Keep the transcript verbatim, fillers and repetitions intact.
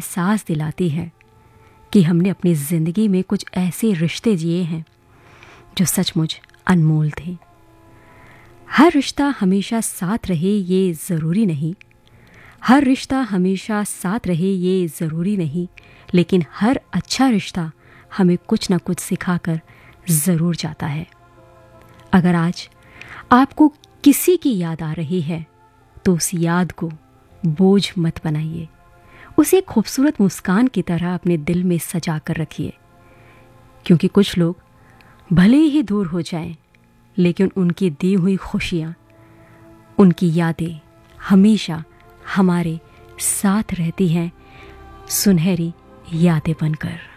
एहसास दिलाती है कि हमने अपनी ज़िंदगी में कुछ ऐसे रिश्ते जिए हैं जो सचमुच अनमोल थे। हर रिश्ता हमेशा साथ रहे ये ज़रूरी नहीं, हर रिश्ता हमेशा साथ रहे ये ज़रूरी नहीं, लेकिन हर अच्छा रिश्ता हमें कुछ ना कुछ सिखाकर ज़रूर जाता है। अगर आज आपको किसी की याद आ रही है तो उस याद को बोझ मत बनाइए, उसे एक खूबसूरत मुस्कान की तरह अपने दिल में सजा कर रखिए, क्योंकि कुछ लोग भले ही दूर हो जाएं, लेकिन उनकी दी हुई खुशियाँ, उनकी यादें हमेशा हमारे साथ रहती हैं, सुनहरी यादें बनकर।